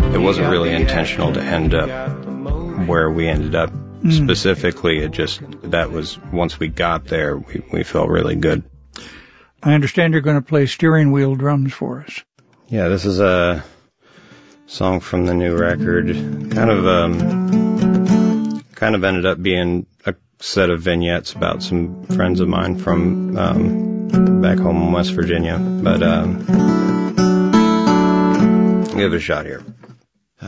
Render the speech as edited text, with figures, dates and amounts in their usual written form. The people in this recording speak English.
it wasn't really intentional to end up where we ended up. Specifically, it just, that was, once we got there, we felt really good. I understand you're going to play steering wheel drums for us. Yeah, this is a song from the new record. Kind of ended up being a set of vignettes about some friends of mine from back home in West Virginia. But give it a shot here.